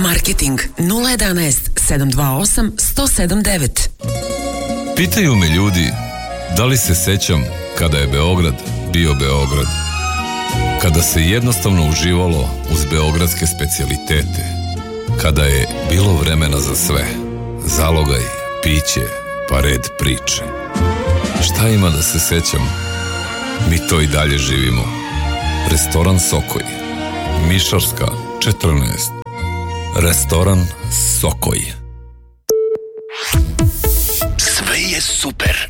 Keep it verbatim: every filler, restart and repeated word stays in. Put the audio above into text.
Marketing nula jedanaest sedam dva osam sto sedam devet. Pitaju me ljudi da li se sećam kada je Beograd bio Beograd. Kada se jednostavno uživalo uz beogradske specijalitete. Kada je bilo vremena za sve. Zalogaj, piće, pa red priče. Šta ima da se sećam? Mi to i dalje živimo. Restoran Sokoj. Mišarska četrnaest. Restoran Sokoj. Sve je super.